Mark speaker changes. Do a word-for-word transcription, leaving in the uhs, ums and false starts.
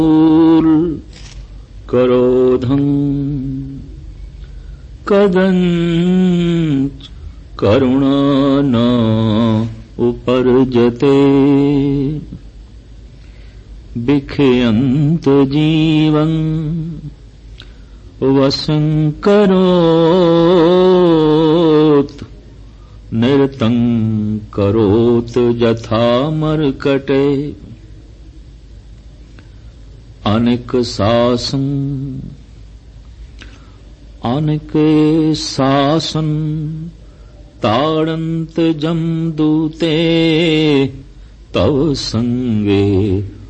Speaker 1: करोधं कदंच करुणा न उपर्जते विखयन्त जीवं वसं करोत निरतं करोत यथा मर्कटे अनिक शासन अनिक शासन ताड़न्त जमदूते तव संगे